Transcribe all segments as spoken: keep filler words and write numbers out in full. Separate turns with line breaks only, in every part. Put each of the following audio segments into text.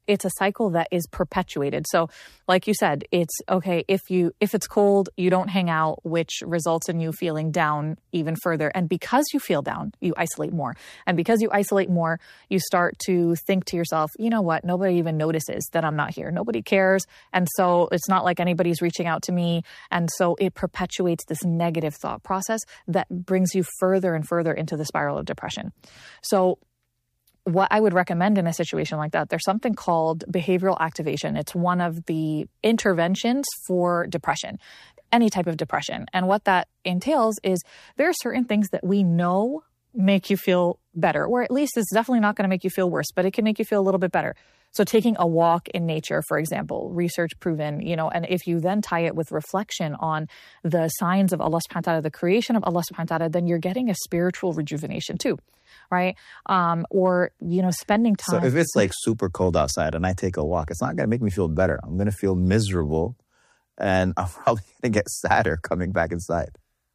it's a cycle that is perpetuated. So like you said, it's okay, if you if it's cold, you don't hang out, which results in you feeling down even further. And because you feel down, you isolate more. And because you isolate more, you start to think to yourself, you know what, nobody even notices that I'm not here. Nobody cares. And so it's not like anybody's reaching out to me. And so it perpetuates this negative thought process that brings you further and further into the spiral of depression. So what I would recommend in a situation like that, there's something called behavioral activation. It's one of the interventions for depression, any type of depression. And what that entails is there are certain things that we know make you feel better, or at least it's definitely not going to make you feel worse, but it can make you feel a little bit better. So taking a walk in nature, for example, research proven, you know, and if you then tie it with reflection on the signs of Allah subhanahu wa ta'ala, the creation of Allah subhanahu wa ta'ala, then you're getting a spiritual rejuvenation too, right? Um, or, you know, spending time.
So if it's like super cold outside and I take a walk, it's not going to make me feel better. I'm going to feel miserable and I'm probably going to get sadder coming back inside.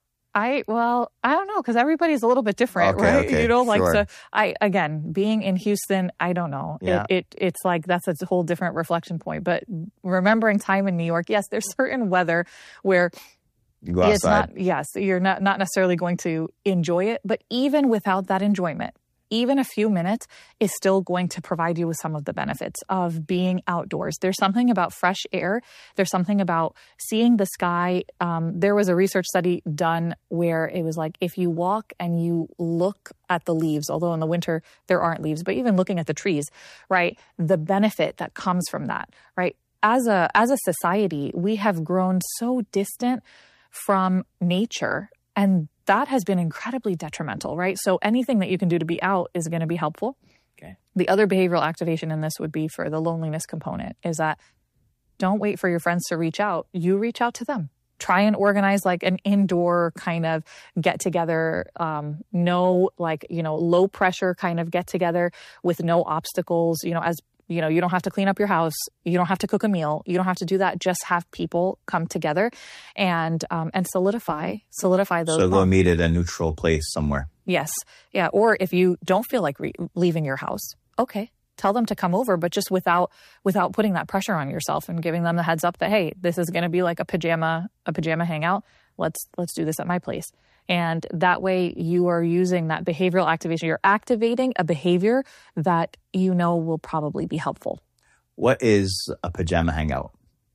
I, well, I don't know, because everybody's a little bit different,
okay,
right?
Okay,
you know, like,
sure.
so I, again, being in Houston, I don't know.
Yeah.
It, it It's like, that's a whole different reflection point. But remembering time in New York, yes, there's certain weather where
you go outside.
It's not, yes, you're not, not necessarily going to enjoy it. But even without that enjoyment, even a few minutes is still going to provide you with some of the benefits of being outdoors. There's something about fresh air. There's something about seeing the sky. Um, there was a research study done where it was like, if you walk and you look at the leaves, although in the winter there aren't leaves, but even looking at the trees, right? The benefit that comes from that, right? As a, as a society, we have grown so distant from nature, and that has been incredibly detrimental, right? So anything that you can do to be out is going to be helpful.
Okay.
The other behavioral activation in this would be for the loneliness component, is that don't wait for your friends to reach out. You reach out to them. Try and organize like an indoor kind of get together, um, no like, you know, low pressure kind of get together with no obstacles, you know, as You know, you don't have to clean up your house. You don't have to cook a meal. You don't have to do that. Just have people come together and um, and solidify solidify those.
So go meet at a neutral place somewhere.
Yes. Yeah. Or if you don't feel like re- leaving your house, okay, tell them to come over, but just without without putting that pressure on yourself and giving them the heads up that, hey, this is going to be like a pajama a pajama hangout. Let's let's do this at my place. And that way you are using that behavioral activation. You're activating a behavior that you know will probably be helpful.
What is a pajama hangout?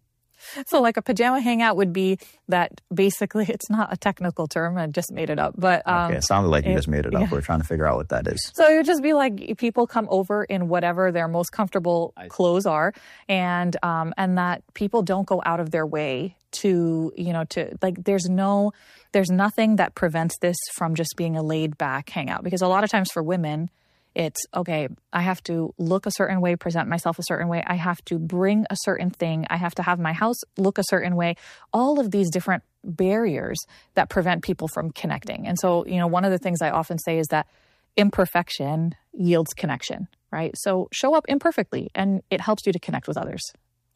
So like a pajama hangout would be that basically, it's not a technical term. I just made it up. But um,
okay, it sounded like you
it,
just made it up.
Yeah.
We're trying to figure out what that is.
So it would just be like people come over in whatever their most comfortable clothes are. And um, and that people don't go out of their way to, you know, to like there's no, there's nothing that prevents this from just being a laid back hangout. Because a lot of times for women, it's, okay, I have to look a certain way, present myself a certain way. I have to bring a certain thing. I have to have my house look a certain way. All of these different barriers that prevent people from connecting. And so, you know, one of the things I often say is that imperfection yields connection, right? So show up imperfectly and it helps you to connect with others.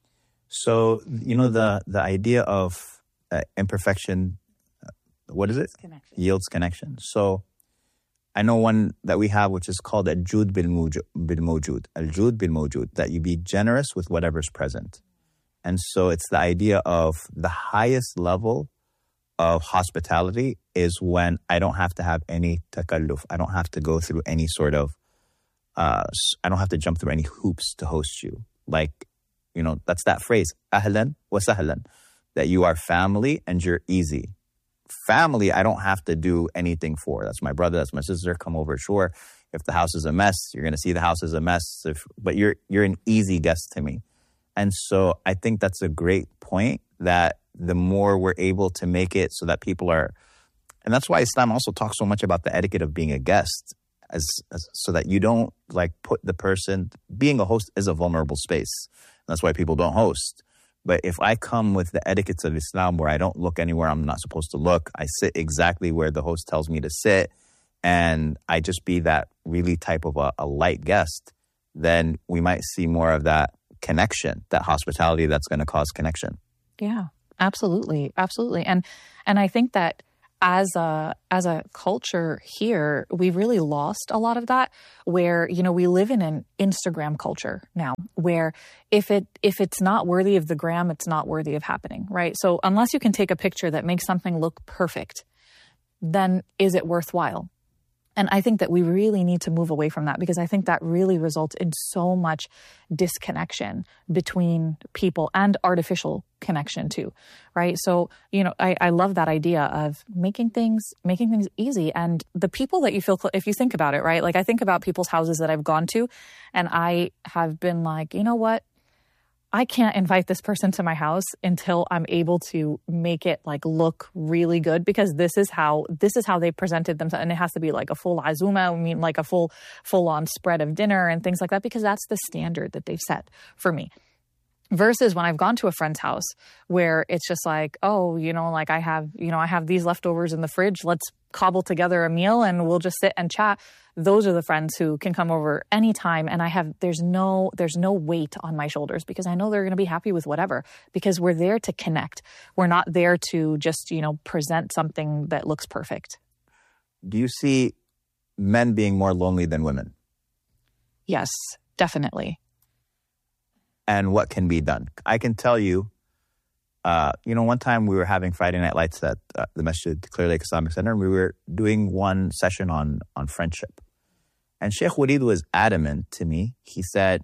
So, you know, the, the idea of uh, imperfection, uh, what is it?
Connection.
Yields connection. So I know one that we have, which is called al-jud bil-mawjud, al-jud bil-mawjud, that you be generous with whatever's present. And so it's the idea of the highest level of hospitality is when I don't have to have any takalluf. I don't have to go through any sort of, uh, I don't have to jump through any hoops to host you. Like, you know, that's that phrase, ahlan wa sahlan, that you are family and you're easy. Family, I don't have to do anything for. That's my brother, that's my sister, come over, sure. If the house is a mess, you're going to see the house is a mess. If, but you're you're an easy guest to me. And so I think that's a great point, that the more we're able to make it so that people are, and that's why Islam also talks so much about the etiquette of being a guest, as, as so that you don't like put the person, being a host is a vulnerable space. That's why people don't host. But if I come with the etiquettes of Islam where I don't look anywhere I'm not supposed to look, I sit exactly where the host tells me to sit, and I just be that really type of a, a light guest, then we might see more of that connection, that hospitality that's going to cause connection.
Yeah, absolutely. Absolutely. And and I think that as a as a culture here, we really lost a lot of that, where, you know, we live in an Instagram culture now, where if it if it's not worthy of the gram, it's not worthy of happening, right? So unless you can take a picture that makes something look perfect, then is it worthwhile? And I think that we really need to move away from that, because I think that really results in so much disconnection between people and artificial connection too, right? So, you know, I, I love that idea of making things, making things easy. And the people that you feel, if you think about it, right? Like I think about people's houses that I've gone to, and I have been like, you know what? I can't invite this person to my house until I'm able to make it like look really good, because this is how this is how they presented themselves, and it has to be like a full azuma, I mean like a full full on spread of dinner and things like that, because that's the standard that they've set for me. Versus when I've gone to a friend's house where it's just like, oh, you know, like I have, you know, I have these leftovers in the fridge. Let's cobble together a meal and we'll just sit and chat. Those are the friends who can come over anytime. And I have, there's no, there's no weight on my shoulders, because I know they're going to be happy with whatever, because we're there to connect. We're not there to just, you know, present something that looks perfect.
Do you see men being more lonely than women?
Yes, definitely.
And what can be done? I can tell you, uh, you know, one time we were having Friday Night Lights at uh, the Masjid Clear Lake Islamic Center, and we were doing one session on on friendship. And Sheikh Walid was adamant to me. He said,